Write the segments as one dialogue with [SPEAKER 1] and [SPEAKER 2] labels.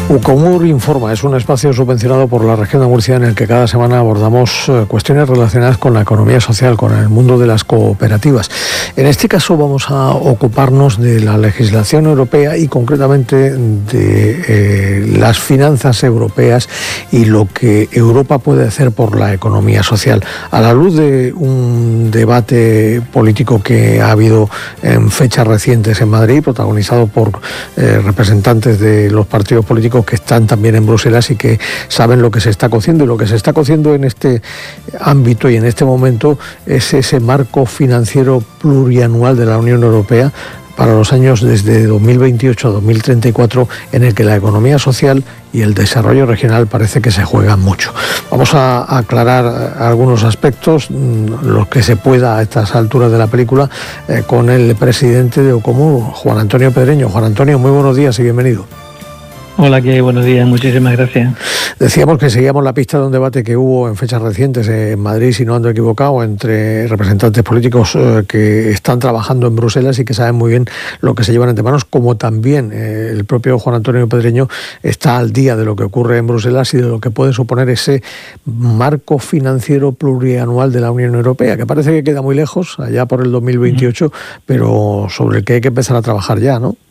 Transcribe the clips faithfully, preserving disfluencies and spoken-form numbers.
[SPEAKER 1] Ucomur Informa es un espacio subvencionado por la región de Murcia en el que cada semana abordamos cuestiones relacionadas con la economía social, con el mundo de las cooperativas. En este caso vamos a ocuparnos de la legislación europea y concretamente de eh, las finanzas europeas y lo que Europa puede hacer por la economía social. A la luz de un debate político que ha habido en fechas recientes en Madrid, protagonizado por eh, representantes de los partidos políticos que están también en Bruselas y que saben lo que se está cociendo, y lo que se está cociendo en este ámbito y en este momento es ese marco financiero plurianual de la Unión Europea para los años desde dos mil veintiocho a dos mil treinta y cuatro, en el que la economía social y el desarrollo regional parece que se juegan mucho. Vamos a aclarar algunos aspectos, los que se pueda a estas alturas de la película, eh, con el presidente de Ucomur, Juan Antonio Pedreño. Juan Antonio, muy buenos días y bienvenido.
[SPEAKER 2] Hola, que buenos días, muchísimas gracias.
[SPEAKER 1] Decíamos que seguíamos la pista de un debate que hubo en fechas recientes en Madrid, si no ando equivocado, entre representantes políticos eh, que están trabajando en Bruselas y que saben muy bien lo que se llevan entre manos, como también eh, el propio Juan Antonio Pedreño está al día de lo que ocurre en Bruselas y de lo que puede suponer ese marco financiero plurianual de la Unión Europea, que parece que queda muy lejos, allá por el dos mil veintiocho, uh-huh. pero sobre el que hay que empezar a trabajar ya, ¿no?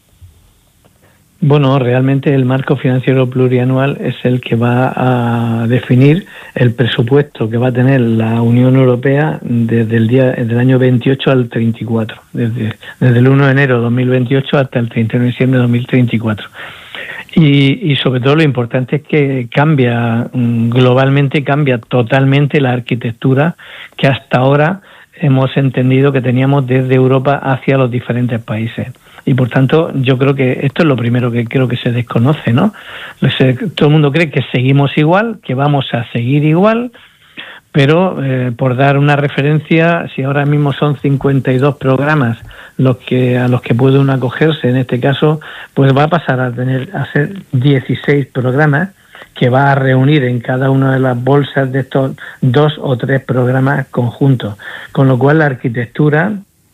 [SPEAKER 2] Bueno, realmente el marco financiero plurianual es el que va a definir el presupuesto que va a tener la Unión Europea desde el día del año veintiocho al treinta y cuatro, desde, desde el uno de enero de dos mil veintiocho hasta el treinta y uno de diciembre de dos mil treinta y cuatro. Y, y sobre todo lo importante es que cambia, globalmente cambia totalmente la arquitectura que hasta ahora hemos entendido que teníamos desde Europa hacia los diferentes países. Y por tanto, yo creo que esto es lo primero que creo que se desconoce, ¿no? Todo el mundo cree que seguimos igual, que vamos a seguir igual, pero eh, por dar una referencia, si ahora mismo son cincuenta y dos programas los que a los que puede uno acogerse, en este caso, pues va a pasar a tener a ser dieciséis programas que va a reunir en cada una de las bolsas de estos dos o tres programas conjuntos, con lo cual la arquitectura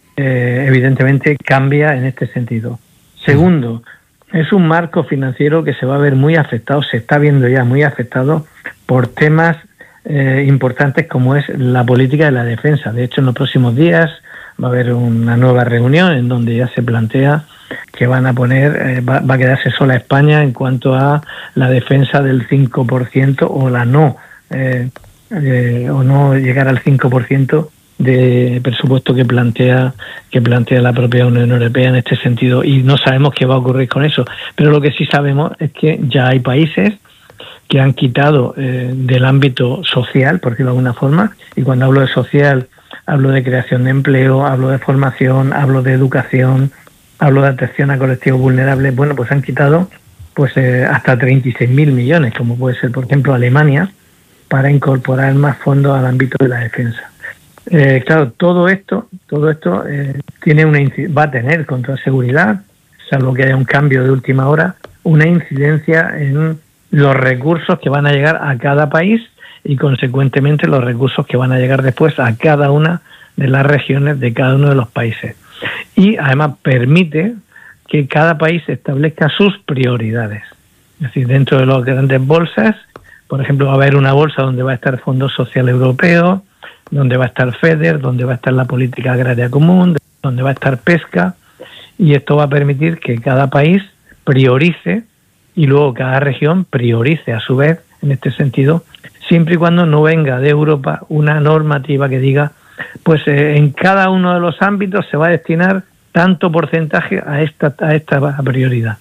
[SPEAKER 2] Eh, evidentemente cambia en este sentido. Segundo, es un marco financiero que se va a ver muy afectado, se está viendo ya muy afectado por temas eh, importantes como es la política de la defensa. De hecho, en los próximos días va a haber una nueva reunión en donde ya se plantea que van a poner, eh, va, va a quedarse sola España en cuanto a la defensa del cinco por ciento o la no, eh, eh, o no llegar al cinco por ciento de presupuesto que plantea que plantea la propia Unión Europea en este sentido, y no sabemos qué va a ocurrir con eso, pero lo que sí sabemos es que ya hay países que han quitado eh, del ámbito social, por decirlo de alguna forma, y cuando hablo de social hablo de creación de empleo, hablo de formación, hablo de educación, hablo de atención a colectivos vulnerables. Bueno, pues han quitado pues eh, hasta treinta y seis mil millones, como puede ser por ejemplo Alemania, para incorporar más fondos al ámbito de la defensa. Eh, claro, todo esto, todo esto eh, tiene una va a tener con toda seguridad, salvo que haya un cambio de última hora, una incidencia en los recursos que van a llegar a cada país y consecuentemente los recursos que van a llegar después a cada una de las regiones de cada uno de los países. Y además permite que cada país establezca sus prioridades. Es decir, dentro de las grandes bolsas, por ejemplo, va a haber una bolsa donde va a estar Fondo Social Europeo, donde va a estar FEDER, donde va a estar la política agraria común, donde va a estar pesca, y esto va a permitir que cada país priorice y luego cada región priorice a su vez en este sentido, siempre y cuando no venga de Europa una normativa que diga pues eh, en cada uno de los ámbitos se va a destinar tanto porcentaje a esta a esta prioridad.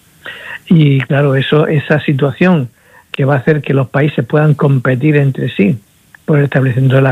[SPEAKER 2] Y claro, eso esa situación que va a hacer que los países puedan competir entre sí por el establecimiento de la